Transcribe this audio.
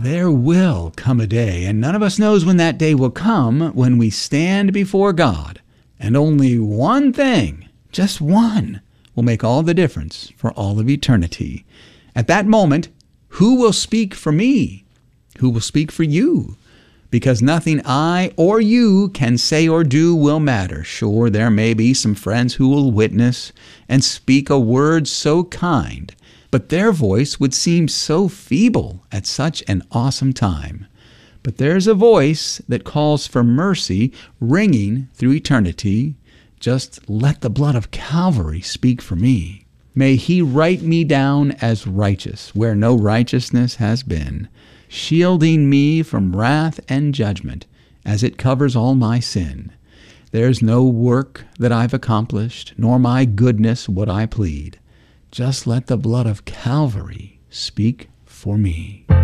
There will come a day, and none of us knows when that day will come, when we stand before God, and only one thing, just one, will make all the difference for all of eternity. At that moment, who will speak for me? Who will speak for you? Because nothing I or you can say or do will matter. Sure, there may be some friends who will witness and speak a word so kind, but their voice would seem so feeble at such an awesome time. But there's a voice that calls for mercy ringing through eternity. Just let the blood of Calvary speak for me. May he write me down as righteous where no righteousness has been, shielding me from wrath and judgment as it covers all my sin. There's no work that I've accomplished, nor my goodness would I plead. Just let the blood of Calvary speak for me.